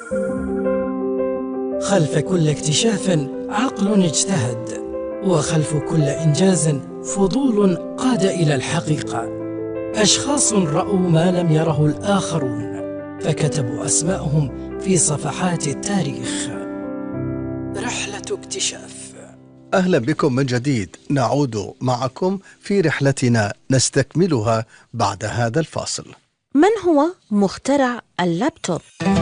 خلف كل اكتشاف عقل اجتهد، وخلف كل إنجاز فضول قاد إلى الحقيقة. أشخاص رأوا ما لم يره الآخرون فكتبوا أسماءهم في صفحات التاريخ. رحلة اكتشاف. أهلا بكم من جديد، نعود معكم في رحلتنا نستكملها بعد هذا الفاصل. من هو مخترع اللابتوب؟